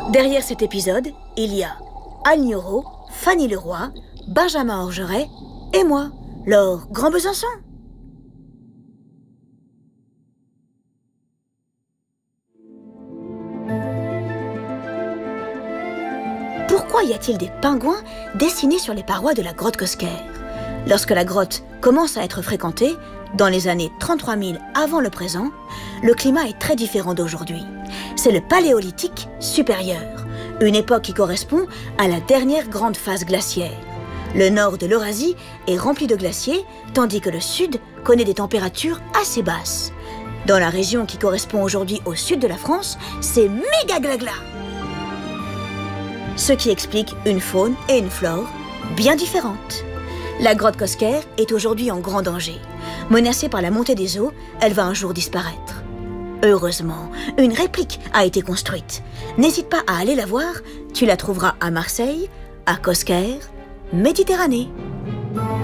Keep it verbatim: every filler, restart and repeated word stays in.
Derrière cet épisode, il y a Anne Nioro, Fanny Leroy, Benjamin Orgeret et moi, Laure Grand Besançon. Pourquoi y a-t-il des pingouins dessinés sur les parois de la grotte Cosquer? Lorsque la grotte commence à être fréquentée, dans les années trente-trois mille avant le présent, le climat est très différent d'aujourd'hui. C'est le Paléolithique supérieur, une époque qui correspond à la dernière grande phase glaciaire. Le nord de l'Eurasie est rempli de glaciers, tandis que le sud connaît des températures assez basses. Dans la région qui correspond aujourd'hui au sud de la France, c'est méga glagla. Ce qui explique une faune et une flore bien différentes. La grotte Cosquer est aujourd'hui en grand danger. Menacée par la montée des eaux, elle va un jour disparaître. Heureusement, une réplique a été construite. N'hésite pas à aller la voir, tu la trouveras à Marseille, à Cosquer, Méditerranée.